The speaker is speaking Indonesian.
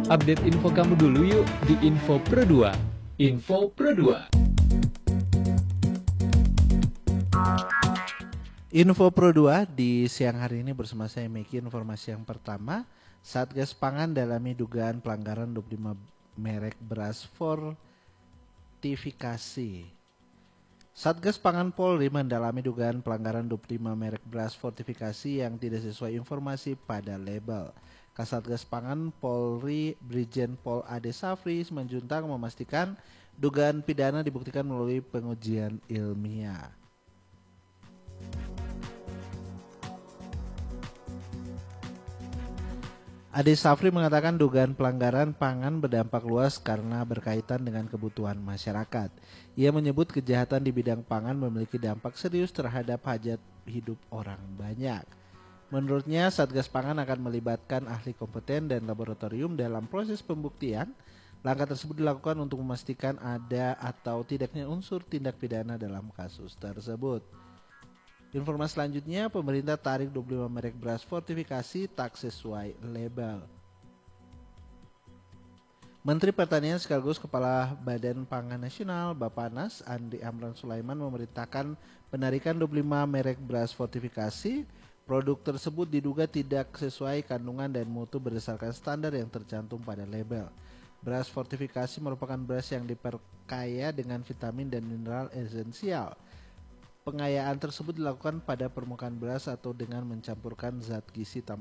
Update info kamu dulu yuk di Info Pro 2. Info Pro 2. Info Pro 2 di siang hari ini bersama saya Meki. Informasi yang pertama, Satgas Pangan dalami dugaan pelanggaran 25 merek beras fortifikasi. Satgas Pangan Polri mendalami dugaan pelanggaran 25 merek beras fortifikasi yang tidak sesuai informasi pada label. Kasatgas Pangan Polri Brigjen Pol Ade Safri Simanjuntak memastikan dugaan pidana dibuktikan melalui pengujian ilmiah. Ade Safri mengatakan dugaan pelanggaran pangan berdampak luas karena berkaitan dengan kebutuhan masyarakat. Ia menyebut kejahatan di bidang pangan memiliki dampak serius terhadap hajat hidup orang banyak. Menurutnya, Satgas Pangan akan melibatkan ahli kompeten dan laboratorium dalam proses pembuktian. Langkah tersebut dilakukan untuk memastikan ada atau tidaknya unsur tindak pidana dalam kasus tersebut. Informasi selanjutnya, pemerintah tarik 25 merek beras fortifikasi tak sesuai label. Menteri Pertanian sekaligus Kepala Badan Pangan Nasional Bappenas Andi Amran Sulaiman memerintahkan penarikan 25 merek beras fortifikasi. Produk tersebut diduga tidak sesuai kandungan dan mutu berdasarkan standar yang tercantum pada label. Beras fortifikasi merupakan beras yang diperkaya dengan vitamin dan mineral esensial. Pengayaan tersebut dilakukan pada permukaan beras atau dengan mencampurkan zat gizi